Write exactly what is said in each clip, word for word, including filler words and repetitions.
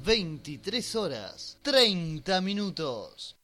veintitrés horas, treinta minutos.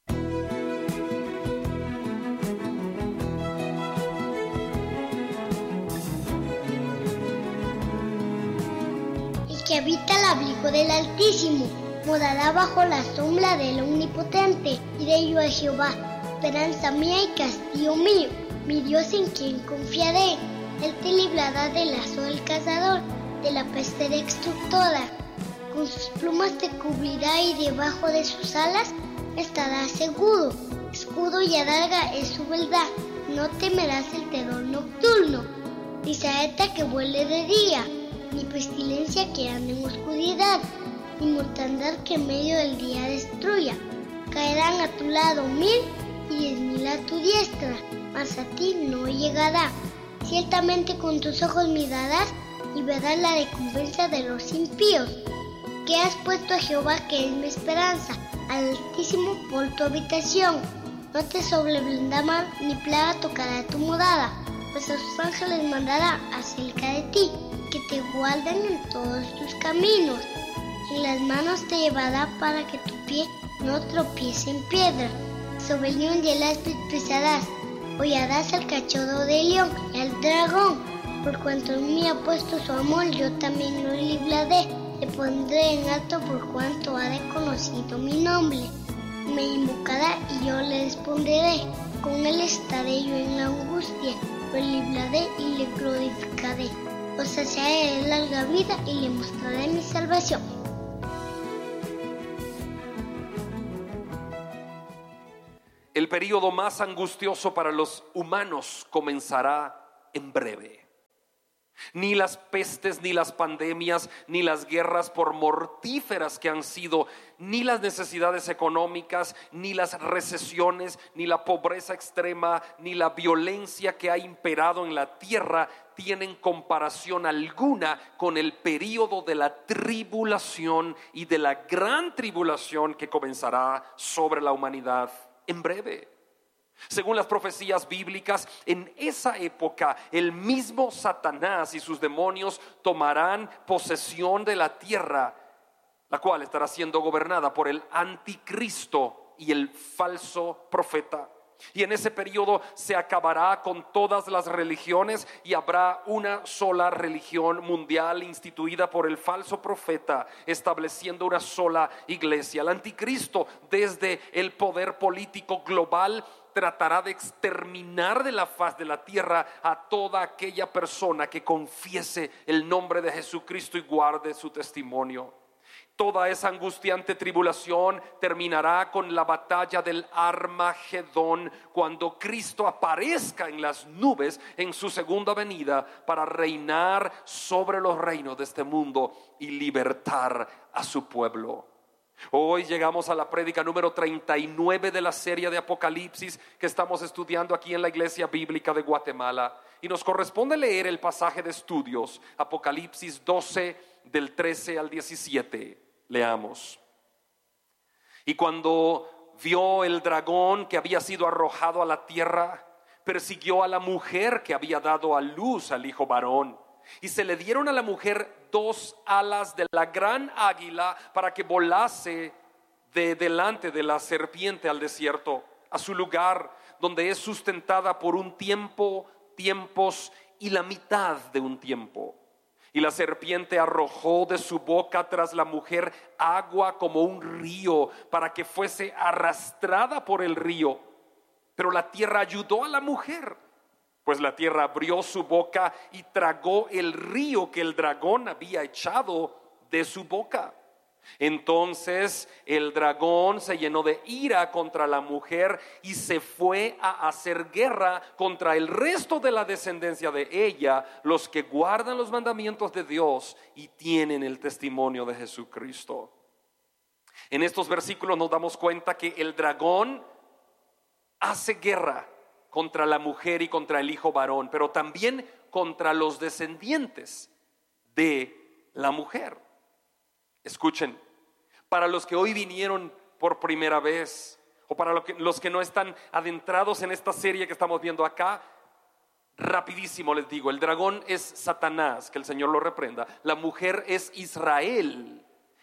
El que habita el abrigo del Altísimo morará bajo la sombra del Omnipotente. Diré yo a Jehová, esperanza mía y castillo mío, mi Dios en quien confiaré. Él te librará del lazo del cazador, de la peste destructora. Con sus plumas te cubrirá y debajo de sus alas estarás seguro. Escudo y adarga es su verdad. No temerás el terror nocturno, ni saeta que vuele de día, ni pestilencia que ande en oscuridad, ni mortandad que en medio del día destruya. Caerán a tu lado mil y diez mil a tu diestra, mas a ti no llegará. Ciertamente con tus ojos mirarás y verás la recompensa de los impíos. Que has puesto a Jehová, que es mi esperanza, al Altísimo por tu habitación. No te sobrevenderá mal, ni plaga tocará tu morada, pues a sus ángeles mandará acerca de ti, que te guarden en todos tus caminos. En las manos te llevará para que tu pie no tropiece en piedra. Sobre el león y el áspid pisarás, hollarás al cachorro del león y al dragón. Por cuanto en mí ha puesto su amor, yo también lo libraré. Le pondré en alto por cuanto ha reconocido mi nombre. Me invocará y yo le responderé. Con él estaré yo en la angustia. Lo libraré y le glorificaré. Lo saciaré de larga vida y le mostraré mi salvación. El período más angustioso para los humanos comenzará en breve. Ni las pestes, ni las pandemias, ni las guerras, por mortíferas que han sido, ni las necesidades económicas, ni las recesiones, ni la pobreza extrema, ni la violencia que ha imperado en la tierra tienen comparación alguna con el período de la tribulación y de la gran tribulación que comenzará sobre la humanidad en breve. Según las profecías bíblicas, en esa época el mismo Satanás y sus demonios tomarán posesión de la tierra, la cual estará siendo gobernada por el anticristo y el falso profeta. Y en ese periodo se acabará con todas las religiones y habrá una sola religión mundial instituida por el falso profeta, estableciendo una sola iglesia. El anticristo, desde el poder político global, tratará de exterminar de la faz de la tierra a toda aquella persona que confiese el nombre de Jesucristo y guarde su testimonio. Toda esa angustiante tribulación terminará con la batalla del Armagedón, cuando Cristo aparezca en las nubes en su segunda venida para reinar sobre los reinos de este mundo y libertar a su pueblo. Hoy llegamos a la prédica número treinta y nueve de la serie de Apocalipsis que estamos estudiando aquí en la Iglesia Bíblica de Guatemala, y nos corresponde leer el pasaje de estudios, Apocalipsis doce del trece al diecisiete. Leamos. Y cuando vio el dragón que había sido arrojado a la tierra, persiguió a la mujer que había dado a luz al hijo varón, y se le dieron a la mujer dos alas de la gran águila para que volase de delante de la serpiente al desierto, a su lugar donde es sustentada por un tiempo, tiempos y la mitad de un tiempo. Y la serpiente arrojó de su boca tras la mujer agua como un río, para que fuese arrastrada por el río. Pero la tierra ayudó a la mujer, pues la tierra abrió su boca y tragó el río que el dragón había echado de su boca. Entonces el dragón se llenó de ira contra la mujer y se fue a hacer guerra contra el resto de la descendencia de ella, los que guardan los mandamientos de Dios y tienen el testimonio de Jesucristo. En estos versículos nos damos cuenta que el dragón hace guerra contra la mujer y contra el hijo varón, pero también contra los descendientes de la mujer. Escuchen, para los que hoy vinieron por primera vez, o para los que, los que no están adentrados en esta serie que estamos viendo acá, rapidísimo les digo, el dragón es Satanás, que el Señor lo reprenda. La mujer es Israel,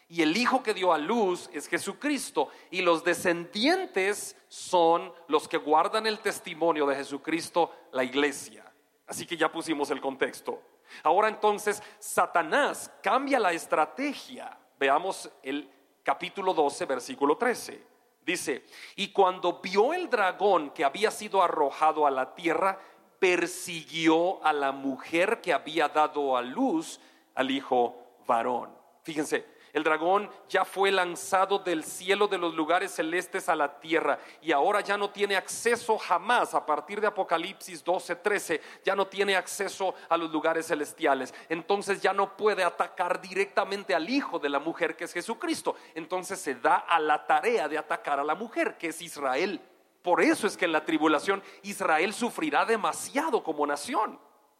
Y el hijo que dio a luz es Jesucristo, y los descendientes son los que guardan el testimonio de Jesucristo, la iglesia. Así que ya pusimos el contexto. Ahora entonces Satanás cambia la estrategia. Veamos el capítulo doce, versículo trece. Dice: y cuando vio el dragón que había sido arrojado a la tierra, persiguió a la mujer que había dado a luz al hijo varón. Fíjense, el dragón ya fue lanzado del cielo, de los lugares celestes, a la tierra, y ahora ya no tiene acceso jamás. A partir de Apocalipsis doce, trece, ya no tiene acceso a los lugares celestiales. Entonces ya no puede atacar directamente al hijo de la mujer, que es Jesucristo. Entonces se da a la tarea de atacar a la mujer, que es Israel. Por eso es que en la tribulación Israel sufrirá demasiado como nación.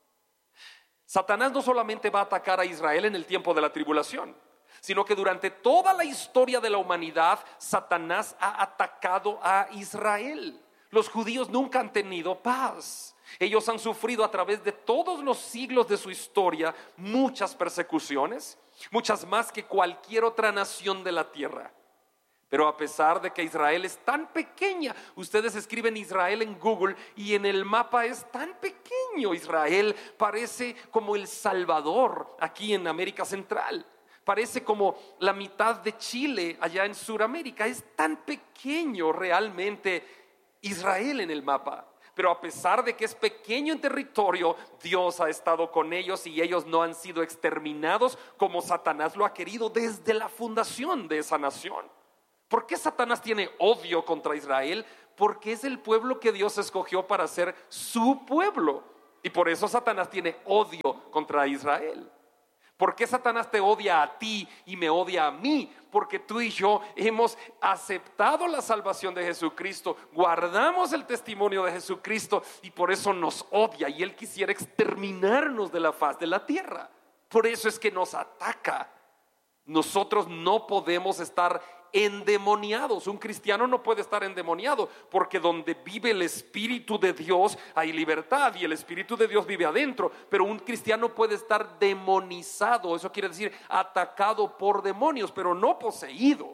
Satanás no solamente va a atacar a Israel en el tiempo de la tribulación, sino que durante toda la historia de la humanidad Satanás ha atacado a Israel. Los judíos nunca han tenido paz. Ellos han sufrido a través de todos los siglos de su historia muchas persecuciones, muchas más que cualquier otra nación de la tierra. Pero a pesar de que Israel es tan pequeña, ustedes escriben Israel en Google y en el mapa es tan pequeño. Israel parece como El Salvador aquí en América Central. Parece como la mitad de Chile allá en Sudamérica. Es tan pequeño realmente Israel en el mapa. Pero a pesar de que es pequeño en territorio, Dios ha estado con ellos y ellos no han sido exterminados como Satanás lo ha querido desde la fundación de esa nación. ¿Por qué Satanás tiene odio contra Israel? Porque es el pueblo que Dios escogió para ser su pueblo. Y por eso Satanás tiene odio contra Israel. ¿Por qué Satanás te odia a ti y me odia a mí? Porque tú y yo hemos aceptado la salvación de Jesucristo, guardamos el testimonio de Jesucristo y por eso nos odia, y Él quisiera exterminarnos de la faz de la tierra. Por eso es que nos ataca. Nosotros no podemos estar endemoniados. Un cristiano no puede estar endemoniado, porque donde vive el Espíritu de Dios hay libertad, y el Espíritu de Dios vive adentro. Pero un cristiano puede estar demonizado, eso quiere decir atacado por demonios, pero no poseído.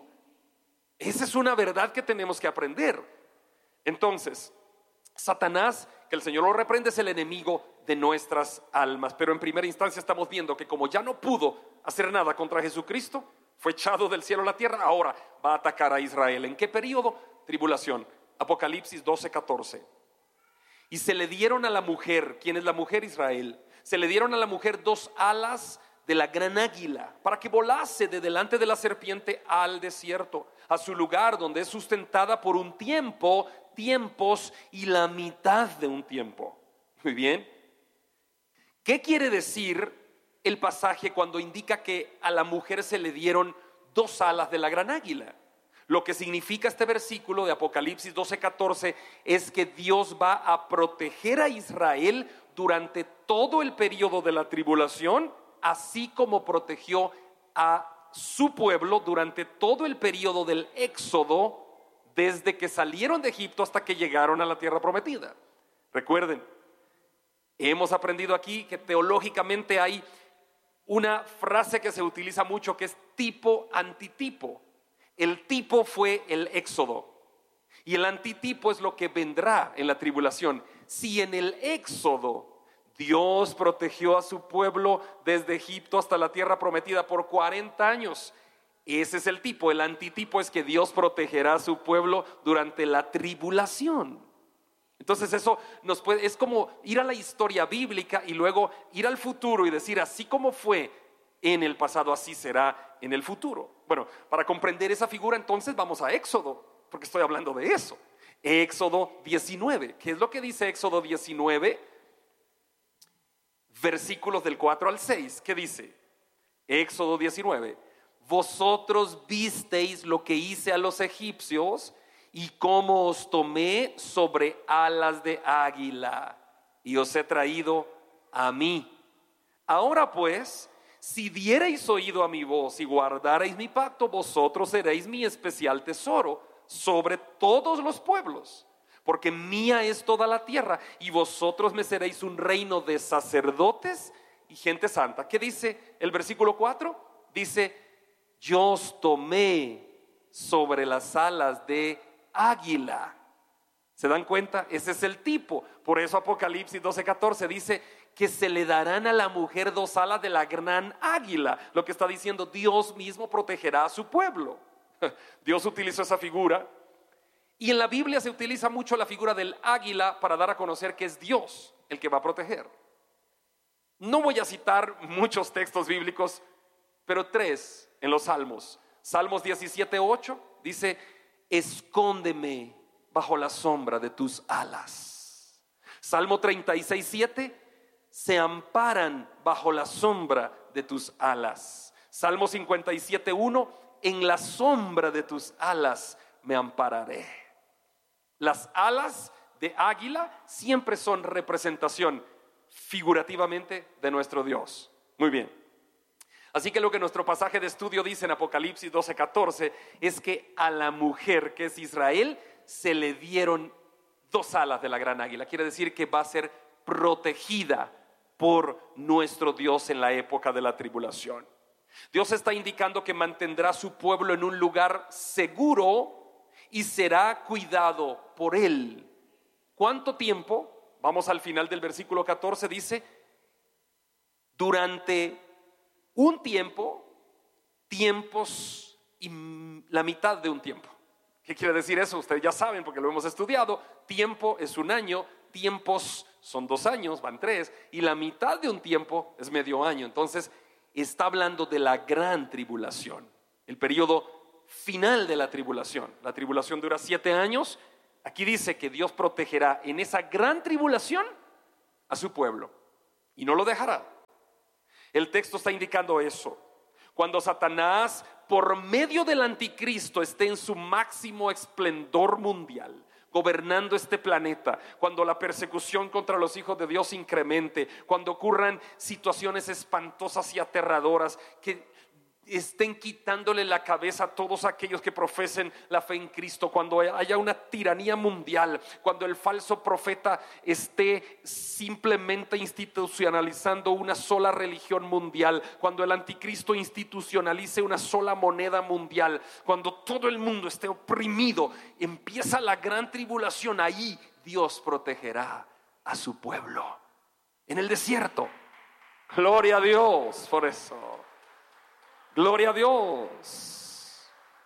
Esa es una verdad que tenemos que aprender. Entonces, Satanás, que el Señor lo reprende, es el enemigo de nuestras almas. Pero en primera instancia estamos viendo que como ya no pudo hacer nada contra Jesucristo, fue echado del cielo a la tierra, ahora va a atacar a Israel. ¿En qué periodo? Tribulación. Apocalipsis doce, catorce. Y se le dieron a la mujer, ¿quién es la mujer? Israel. Se le dieron a la mujer dos alas de la gran águila, para que volase de delante de la serpiente al desierto, a su lugar donde es sustentada por un tiempo, tiempos y la mitad de un tiempo. Muy bien. ¿Qué quiere decir el pasaje cuando indica que a la mujer se le dieron dos alas de la gran águila? Lo que significa este versículo de Apocalipsis doce, catorce es que Dios va a proteger a Israel durante todo el periodo de la tribulación, así como protegió a su pueblo durante todo el periodo del éxodo, desde que salieron de Egipto hasta que llegaron a la tierra prometida. Recuerden, hemos aprendido aquí que teológicamente hay una frase que se utiliza mucho, que es tipo antitipo. El tipo fue el éxodo y el antitipo es lo que vendrá en la tribulación. Si en el éxodo Dios protegió a su pueblo desde Egipto hasta la tierra prometida por cuarenta años, ese es el tipo. El antitipo es que Dios protegerá a su pueblo durante la tribulación. Entonces eso nos puede, es como ir a la historia bíblica y luego ir al futuro y decir, así como fue en el pasado, así será en el futuro. Bueno, para comprender esa figura entonces vamos a Éxodo, porque estoy hablando de eso. Éxodo diecinueve. ¿Qué es lo que dice Éxodo diecinueve? Versículos del cuatro al seis. ¿Qué dice? Éxodo diecinueve. Vosotros visteis lo que hice a los egipcios y cómo os tomé sobre alas de águila y os he traído a mí. Ahora pues, si diereis oído a mi voz y guardareis mi pacto, vosotros seréis mi especial tesoro sobre todos los pueblos, porque mía es toda la tierra, y vosotros me seréis un reino de sacerdotes y gente santa. ¿Qué dice el versículo cuatro? Dice: yo os tomé sobre las alas de águila. ¿Se dan cuenta? Ese es el tipo. Por eso Apocalipsis doce catorce dice que se le darán a la mujer dos alas de la gran águila. Lo que está diciendo, Dios mismo protegerá a su pueblo. Dios utilizó esa figura. Y en la Biblia se utiliza mucho la figura del águila para dar a conocer que es Dios el que va a proteger. No voy a citar muchos textos bíblicos, pero tres en los Salmos. Salmos diecisiete ocho dice: escóndeme bajo la sombra de tus alas. Salmo treinta y seis siete: se amparan bajo la sombra de tus alas. Salmo cincuenta y siete uno: en la sombra de tus alas me ampararé. Las alas de águila siempre son representación figurativamente de nuestro Dios. Muy bien. Así que lo que nuestro pasaje de estudio dice en Apocalipsis doce catorce es que a la mujer que es Israel se le dieron dos alas de la gran águila. Quiere decir que va a ser protegida por nuestro Dios en la época de la tribulación. Dios está indicando que mantendrá a su pueblo en un lugar seguro y será cuidado por él. ¿Cuánto tiempo? Vamos al final del versículo catorce, dice: durante un tiempo, tiempos y la mitad de un tiempo. ¿Qué quiere decir eso? Ustedes ya saben porque lo hemos estudiado. Tiempo es un año, tiempos son dos años, van tres, y la mitad de un tiempo es medio año. Entonces está hablando de la gran tribulación, el periodo final de la tribulación. La tribulación dura siete años. Aquí dice que Dios protegerá en esa gran tribulación a su pueblo y no lo dejará. El texto está indicando eso. Cuando Satanás, por medio del anticristo, esté en su máximo esplendor mundial, gobernando este planeta, cuando la persecución contra los hijos de Dios incremente, cuando ocurran situaciones espantosas y aterradoras que estén quitándole la cabeza a todos aquellos que profesen la fe en Cristo, cuando haya una tiranía mundial, cuando el falso profeta esté simplemente institucionalizando una sola religión mundial, cuando el anticristo institucionalice una sola moneda mundial, cuando todo el mundo esté oprimido, empieza la gran tribulación. Ahí Dios protegerá a su pueblo en el desierto. Gloria a Dios por eso. Gloria a Dios.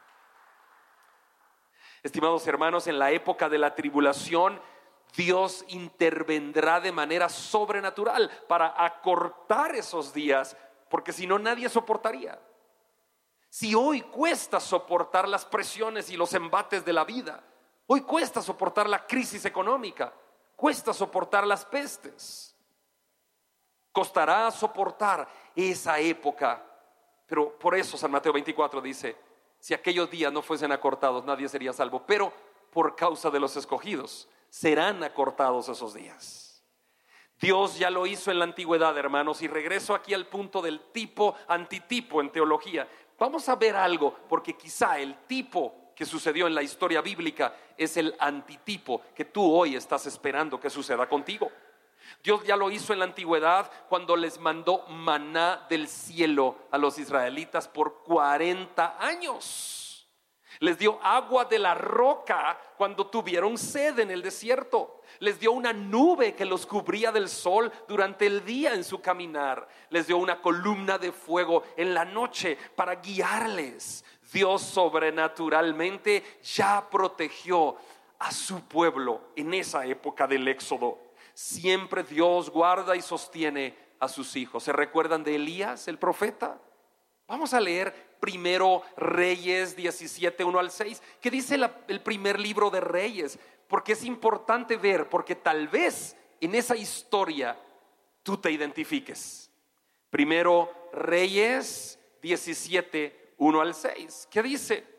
Estimados hermanos, en la época de la tribulación, Dios intervendrá de manera sobrenatural para acortar esos días, porque si no nadie soportaría. Si hoy cuesta soportar las presiones y los embates de la vida, hoy cuesta soportar la crisis económica, cuesta soportar las pestes, costará soportar esa época. Pero por eso San Mateo veinticuatro dice: si aquellos días no fuesen acortados, nadie sería salvo, pero por causa de los escogidos serán acortados esos días. Dios ya lo hizo en la antigüedad, hermanos, y regreso aquí al punto del tipo antitipo en teología. Vamos a ver algo, porque quizá el tipo que sucedió en la historia bíblica es el antitipo que tú hoy estás esperando que suceda contigo. Dios ya lo hizo en la antigüedad cuando les mandó maná del cielo a los israelitas por cuarenta años. Les dio agua de la roca cuando tuvieron sed en el desierto. Les dio una nube que los cubría del sol durante el día en su caminar. Les dio una columna de fuego en la noche para guiarles. Dios sobrenaturalmente ya protegió a su pueblo en esa época del éxodo. Siempre Dios guarda y sostiene a sus hijos. ¿Se recuerdan de Elías, el profeta? Vamos a leer primero Reyes diecisiete, uno al seis. ¿Qué dice la, el primer libro de Reyes? Porque es importante ver, porque tal vez en esa historia tú te identifiques. Primero Reyes diecisiete, uno al seis. ¿Qué dice?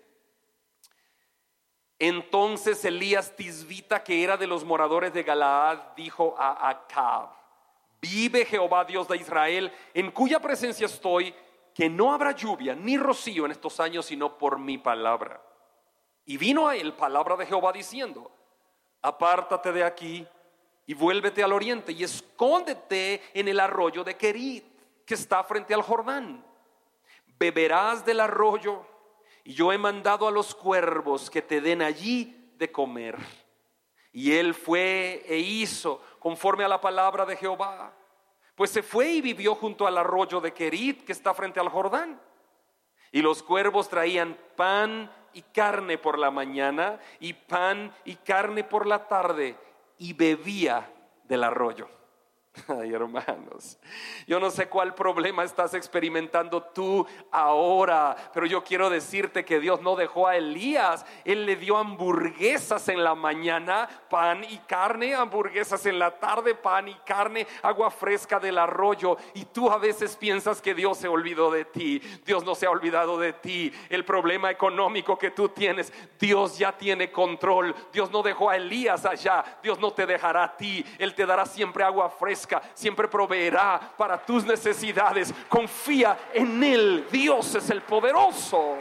Entonces Elías Tisbita, que era de los moradores de Galaad, dijo a Acab: vive Jehová Dios de Israel, en cuya presencia estoy, que no habrá lluvia ni rocío en estos años, sino por mi palabra. Y vino a él palabra de Jehová diciendo: apártate de aquí y vuélvete al oriente y escóndete en el arroyo de Querit, que está frente al Jordán. beberás del arroyo, y yo he mandado a los cuervos que te den allí de comer. Y él fue e hizo conforme a la palabra de Jehová, pues se fue y vivió junto al arroyo de Querit, que está frente al Jordán. Y los cuervos traían pan y carne por la mañana, y pan y carne por la tarde, y bebía del arroyo. Ay, hermanos, yo no sé cuál problema estás experimentando tú ahora, pero yo quiero decirte que Dios no dejó a Elías. Él le dio hamburguesas en la mañana, pan y carne, hamburguesas en la tarde, pan y carne, agua fresca del arroyo. Y tú a veces piensas que Dios se olvidó de ti. Dios no se ha olvidado de ti. El problema económico que tú tienes, Dios ya tiene control. Dios no dejó a Elías allá, Dios no te dejará a ti. Él te dará siempre agua fresca, siempre proveerá para tus necesidades. Confía en Él. Dios es el poderoso.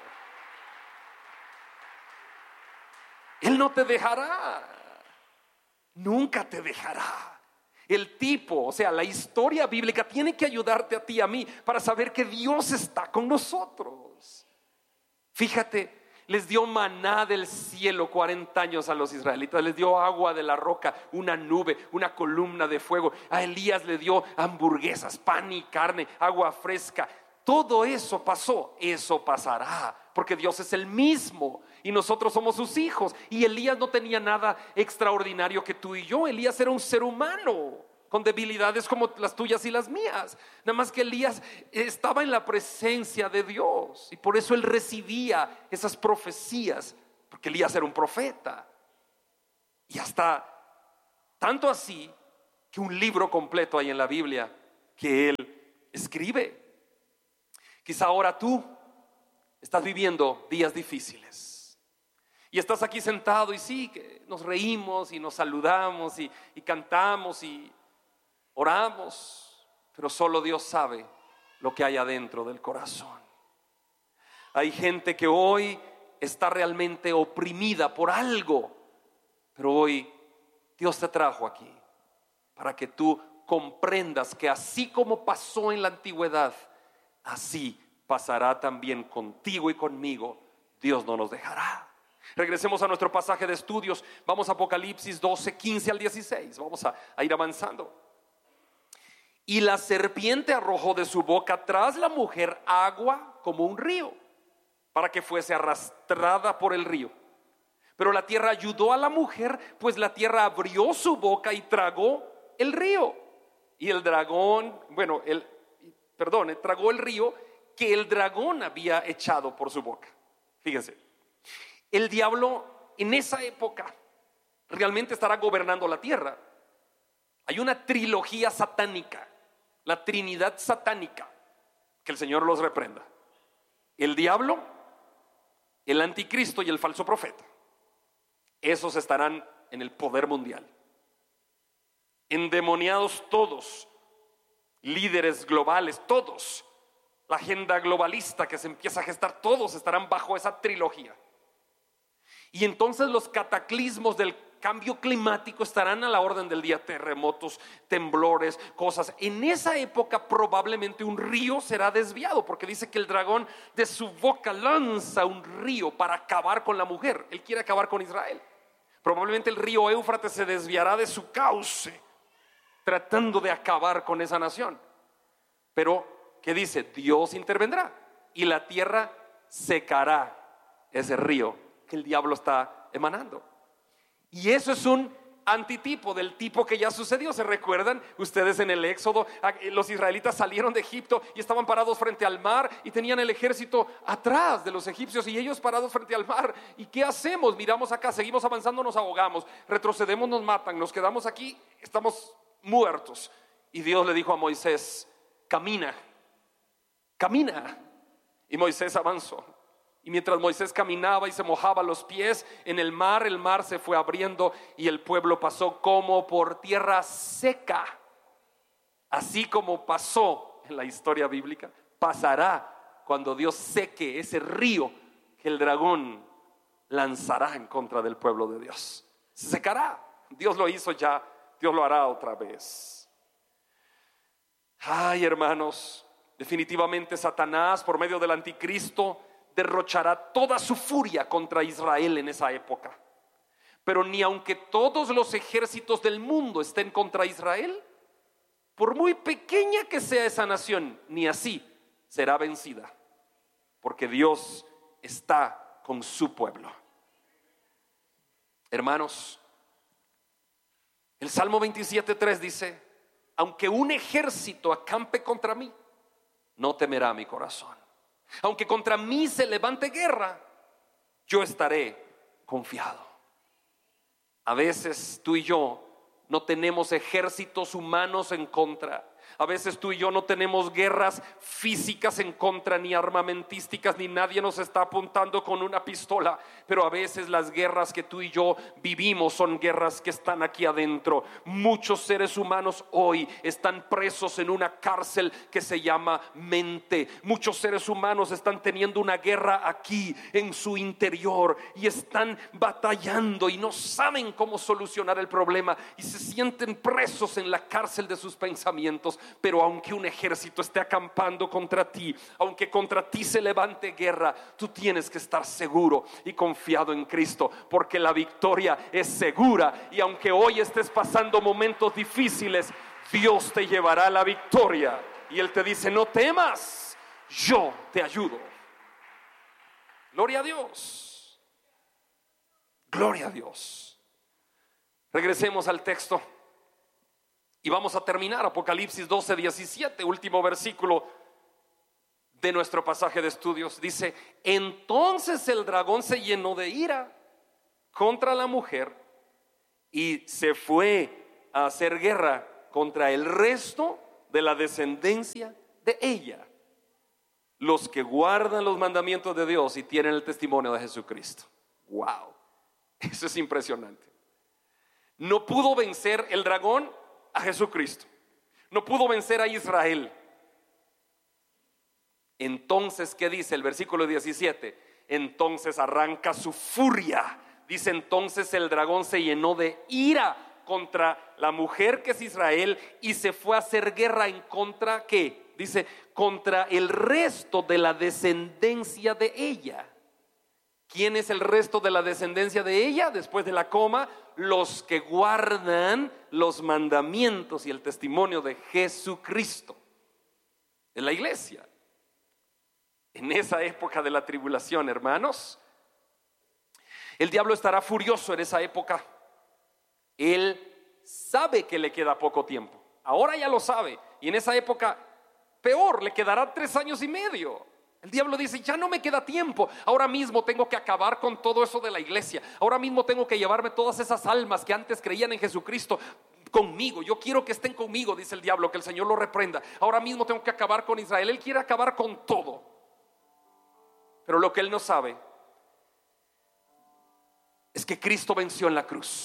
Él no te dejará, nunca te dejará. El tipo, o sea, la historia bíblica tiene que ayudarte a ti y a mí para saber que Dios está con nosotros. Fíjate, les dio maná del cielo cuarenta años a los israelitas. Les dio agua de la roca, una nube, una columna de fuego. A Elías le dio hamburguesas, pan y carne, agua fresca. Todo eso pasó, eso pasará, porque Dios es el mismo y nosotros somos sus hijos. Y Elías no tenía nada extraordinario que tú y yo. Elías era un ser humano con debilidades como las tuyas y las mías. Nada más que Elías estaba en la presencia de Dios, y por eso él recibía esas profecías, porque Elías era un profeta. Y hasta tanto así que un libro completo hay en la Biblia que él escribe. Quizá ahora tú estás viviendo días difíciles y estás aquí sentado, y sí, que nos reímos y nos saludamos y, y cantamos y oramos, pero solo Dios sabe lo que hay adentro del corazón. Hay gente que hoy está realmente oprimida por algo, pero hoy Dios te trajo aquí para que tú comprendas que así como pasó en la antigüedad, así pasará también contigo y conmigo. Dios no nos dejará. Regresemos a nuestro pasaje de estudios. Vamos a Apocalipsis doce, quince al dieciséis. Vamos a, a ir avanzando. Y la serpiente arrojó de su boca tras la mujer agua como un río, para que fuese arrastrada por el río. Pero la tierra ayudó a la mujer, pues la tierra abrió su boca y tragó el río. Y el dragón, bueno, el, perdón, tragó el río que el dragón había echado por su boca. Fíjense, el diablo en esa época realmente estará gobernando la tierra. Hay una trilogía satánica, la Trinidad satánica, que el Señor los reprenda: el diablo, el anticristo y el falso profeta. Esos estarán en el poder mundial, endemoniados todos, líderes globales todos, la agenda globalista que se empieza a gestar, todos estarán bajo esa trilogía. Y entonces los cataclismos del cambio climático estarán a la orden del día: terremotos, temblores, cosas. En esa época probablemente un río será desviado, porque dice que el dragón de su boca lanza un río para acabar con la mujer. Él quiere acabar con Israel. Probablemente el río Éufrates se desviará de su cauce, tratando de acabar con esa nación. Pero, ¿qué dice? Dios intervendrá y la tierra secará ese río que el diablo está emanando. Y eso es un antitipo del tipo que ya sucedió. ¿Se recuerdan ustedes en el Éxodo? Los israelitas salieron de Egipto y estaban parados frente al mar y tenían el ejército atrás de los egipcios y ellos parados frente al mar. ¿Y qué hacemos? Miramos acá, seguimos avanzando, nos ahogamos, retrocedemos, nos matan, nos quedamos aquí, estamos muertos. Y Dios le dijo a Moisés: camina, camina. Y Moisés avanzó. Y mientras Moisés caminaba y se mojaba los pies en el mar, el mar se fue abriendo y el pueblo pasó como por tierra seca. Así como pasó en la historia bíblica, pasará cuando Dios seque ese río que el dragón lanzará en contra del pueblo de Dios. Se secará. Dios lo hizo ya, Dios lo hará otra vez. Ay, hermanos, Definitivamente Satanás, por medio del anticristo, derrochará toda su furia contra Israel en esa época. Pero ni aunque todos los ejércitos del mundo estén contra Israel, por muy pequeña que sea esa nación, ni así será vencida, porque Dios está con su pueblo. Hermanos, el Salmo veintisiete tres dice: aunque un ejército acampe contra mí, no temerá mi corazón. Aunque contra mí se levante guerra, yo estaré confiado. A veces tú y yo no tenemos ejércitos humanos en contra. A veces tú y yo no tenemos guerras físicas en contra, ni armamentísticas, ni nadie nos está apuntando con una pistola. Pero a veces las guerras que tú y yo vivimos son guerras que están aquí adentro. Muchos seres humanos hoy están presos en una cárcel que se llama mente. Muchos seres humanos están teniendo una guerra aquí en su interior y están batallando y no saben cómo solucionar el problema y se sienten presos en la cárcel de sus pensamientos. Pero aunque un ejército esté acampando contra ti, aunque contra ti se levante guerra, tú tienes que estar seguro y confiado en Cristo, porque la victoria es segura. Y aunque hoy estés pasando momentos difíciles, Dios te llevará a la victoria. Y Él te dice: no temas, yo te ayudo. Gloria a Dios. Gloria a Dios. Regresemos al texto. Y vamos a terminar Apocalipsis doce diecisiete, último versículo de nuestro pasaje de estudios. Dice: entonces el dragón se llenó de ira contra la mujer y se fue a hacer guerra contra el resto de la descendencia de ella, los que guardan los mandamientos de Dios y tienen el testimonio de Jesucristo. Wow, eso es impresionante. No pudo vencer el dragón a Jesucristo, no pudo vencer a Israel. Entonces, ¿qué dice el versículo diecisiete? Entonces arranca su furia. Dice: entonces el dragón se llenó de ira contra la mujer que es Israel y se fue a hacer guerra en contra, ¿qué? Dice: contra el resto de la descendencia de ella. ¿Quién es el resto de la descendencia de ella? Después de la coma: los que guardan los mandamientos y el testimonio de Jesucristo. En la iglesia. En esa época de la tribulación, hermanos, el diablo estará furioso en esa época. Él sabe que le queda poco tiempo. Ahora ya lo sabe. Y en esa época, peor, le quedará tres años y medio. El diablo dice: ya no me queda tiempo. Ahora mismo tengo que acabar con todo eso de la iglesia. Ahora mismo tengo que llevarme todas esas almas que antes creían en Jesucristo conmigo. Yo quiero que estén conmigo, dice el diablo, que el Señor lo reprenda. Ahora mismo tengo que acabar con Israel. Él quiere acabar con todo. Pero lo que él no sabe es que Cristo venció en la cruz.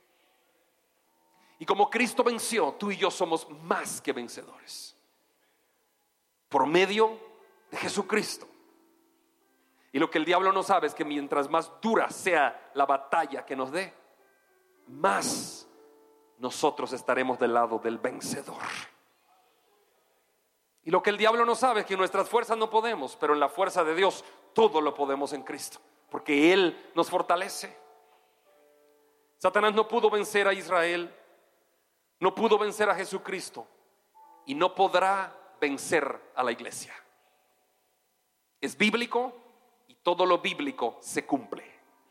Y como Cristo venció, tú y yo somos más que vencedores por medio de Jesucristo. Y lo que el diablo no sabe es que mientras más dura sea la batalla que nos dé, más nosotros estaremos del lado del vencedor. Y lo que el diablo no sabe es que en nuestras fuerzas no podemos, pero en la fuerza de Dios todo lo podemos en Cristo, porque Él nos fortalece. Satanás no pudo vencer a Israel, no pudo vencer a Jesucristo y no podrá vencer a la iglesia. Es bíblico y todo lo bíblico se cumple.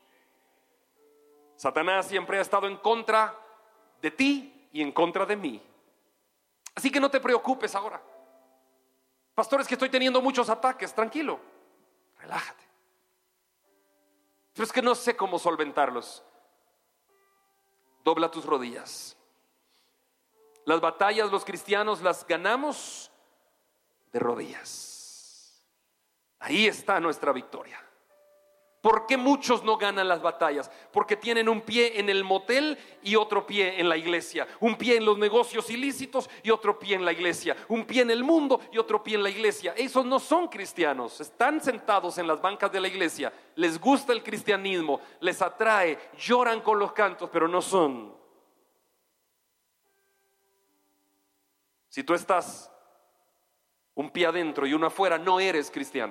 Satanás siempre ha estado en contra de ti y en contra de mí. Así que no te preocupes ahora. Pastor, es que estoy teniendo muchos ataques. Tranquilo, relájate. Pero es que no sé cómo solventarlos. Dobla tus rodillas. Las batallas los cristianos las ganamos de rodillas. Ahí está nuestra victoria. ¿Por qué muchos no ganan las batallas? Porque tienen un pie en el motel y otro pie en la iglesia. Un pie en los negocios ilícitos y otro pie en la iglesia. Un pie en el mundo y otro pie en la iglesia. Esos no son cristianos. Están sentados en las bancas de la iglesia. Les gusta el cristianismo, les atrae, lloran con los cantos, pero no son. Si tú estás un pie adentro y uno afuera, no eres cristiano.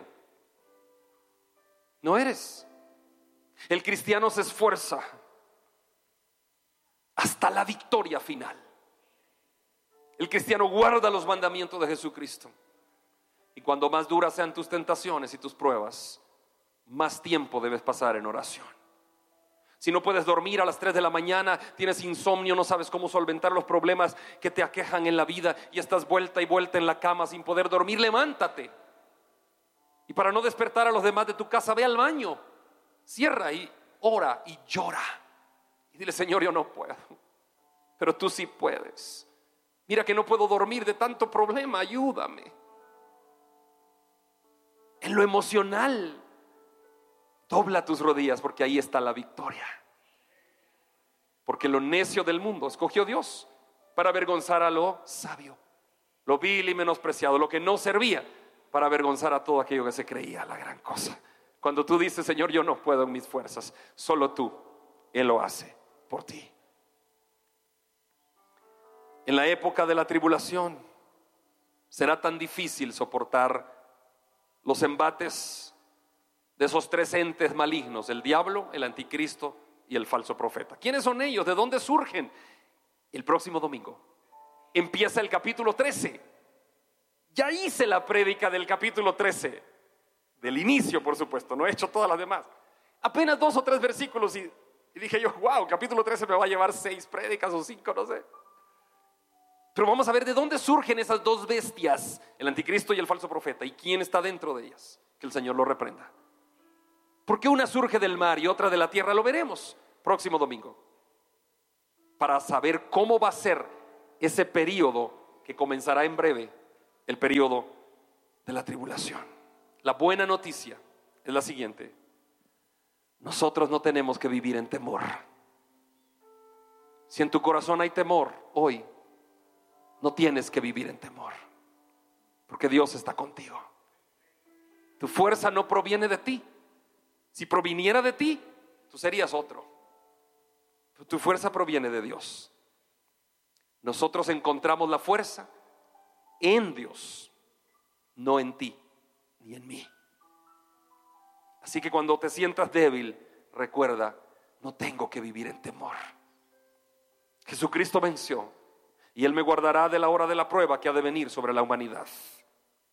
No eres. El cristiano se esfuerza hasta la victoria final. El cristiano guarda los mandamientos de Jesucristo. Y cuando más duras sean tus tentaciones y tus pruebas, más tiempo debes pasar en oración. Si no puedes dormir a las tres de la mañana, tienes insomnio, no sabes cómo solventar los problemas que te aquejan en la vida y estás vuelta y vuelta en la cama sin poder dormir, levántate. Y para no despertar a los demás de tu casa, ve al baño, cierra y ora y llora. Y dile: Señor, yo no puedo, pero tú sí puedes. Mira que no puedo dormir de tanto problema, ayúdame. En lo emocional, dobla tus rodillas, porque ahí está la victoria. Porque lo necio del mundo escogió Dios para avergonzar a lo sabio, lo vil y menospreciado, lo que no servía, para avergonzar a todo aquello que se creía la gran cosa. Cuando tú dices: Señor, yo no puedo en mis fuerzas, solo tú, Él lo hace por ti. En la época de la tribulación será tan difícil soportar los embates de esos tres entes malignos: el diablo, el anticristo y el falso profeta. ¿Quiénes son ellos? ¿De dónde surgen? El próximo domingo empieza el capítulo trece. Ya hice la prédica del capítulo trece, del inicio, por supuesto, no he hecho todas las demás. Apenas dos o tres versículos y, y dije yo: wow, capítulo trece me va a llevar seis prédicas o cinco, no sé. Pero vamos a ver de dónde surgen esas dos bestias, el anticristo y el falso profeta, y quién está dentro de ellas. Que el Señor lo reprenda. ¿Por qué una surge del mar y otra de la tierra? Lo veremos próximo domingo, para saber cómo va a ser ese periodo que comenzará en breve, el periodo de la tribulación. La buena noticia es la siguiente: nosotros no tenemos que vivir en temor. Si en tu corazón hay temor hoy, no tienes que vivir en temor, porque Dios está contigo. Tu fuerza no proviene de ti. Si proviniera de ti, tú serías otro. Pero tu fuerza proviene de Dios. Nosotros encontramos la fuerza en Dios, no en ti ni en mí. Así que cuando te sientas débil, recuerda: no tengo que vivir en temor. Jesucristo venció y Él me guardará de la hora de la prueba que ha de venir sobre la humanidad.